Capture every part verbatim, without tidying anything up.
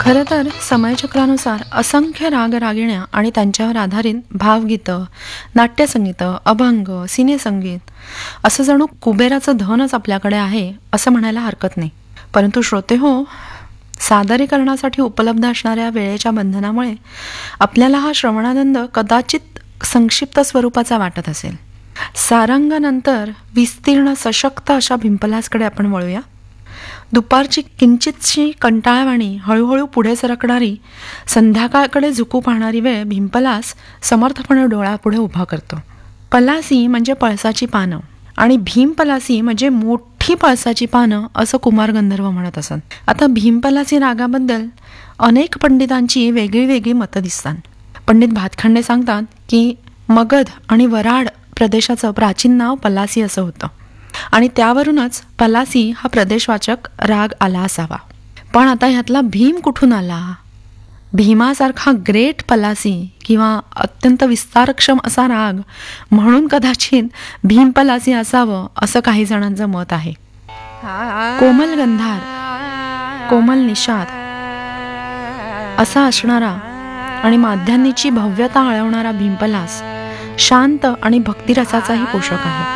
खरं तर समयचक्रानुसार असंख्य राग रागिण्या आणि त्यांच्यावर आधारित भावगीतं, नाट्यसंगीतं, अभंग, सिनेसंगीत असं जणू कुबेराचं धनच आपल्याकडे आहे असं म्हणायला हरकत नाही. परंतु श्रोते हो, सादरीकरणासाठी उपलब्ध असणाऱ्या वेळेच्या बंधनामुळे आपल्याला हा श्रवणानंद कदाचित संक्षिप्त स्वरूपाचा वाटत असेल. सारंगानंतर विस्तीर्ण सशक्त अशा भिंपलासकडे आपण वळूया. दुपारची किंचितशी कंटाळवाणी हळूहळू पुढे सरकणारी, संध्याकाळकडे झुकू पाहणारी वेळ भिंपलास समर्थपणे डोळ्यापुढे उभा करतो. पलासी म्हणजे पळसाची पानं आणि भीमपलासी म्हणजे मोठी पळसाची पानं असं कुमार गंधर्व म्हणत असत. आता भीमपलासी रागाबद्दल अनेक पंडितांची वेगळी वेगळी मतं दिसतात. पंडित भातखंडे सांगतात की मगध आणि वराड प्रदेशाचं प्राचीन नाव पलासी असं होतं आणि त्यावरूनच पलासी हा प्रदेशवाचक राग आला असावा. पण आता ह्यातला भीम कुठून आला? भीमासारखा ग्रेट पलासी किंवा अत्यंत विस्तारक्षम असा राग म्हणून कदाचित भीम पलासी असावं असं काही जणांचं मत आहे. कोमल गंधार, कोमल निषाद असा असणारा आणि माध्यान्नीची भव्यता आळवणारा भीमपलास शांत आणि भक्तिरसाचाही पोषक आहे.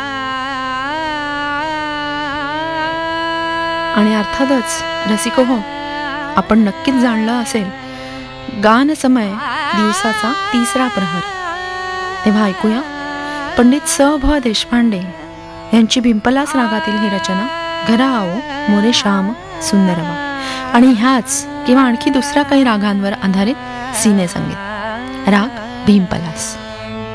आणि अर्थातच रसिको हो, आपण नक्कीच जाणलं असेल गान समय दिवसाचा तिसरा प्रहर. तेव्हा ऐकूया पंडित स भ देशपांडे यांची भिंपलास रागातील ही रचना घरा आओ मोरे श्याम सुंदरवा आणि ह्याच किंवा आणखी दुसऱ्या काही रागांवर आधारित सिने संगीत. राग भीमपलास.